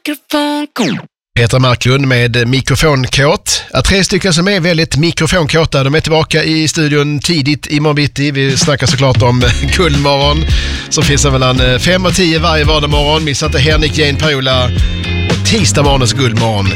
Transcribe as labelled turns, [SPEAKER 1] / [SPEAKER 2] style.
[SPEAKER 1] Petra Marklund med mikrofonkåt. 3 stycken som är väldigt mikrofonkåta. De är tillbaka i studion tidigt i morgon bitti. Vi snackar såklart om Guldmorgon som finns mellan 5 och 10 varje vardagsmorgon. Missa inte Henrik, Jane, Paola och tisdag morgonens Guldmorgon.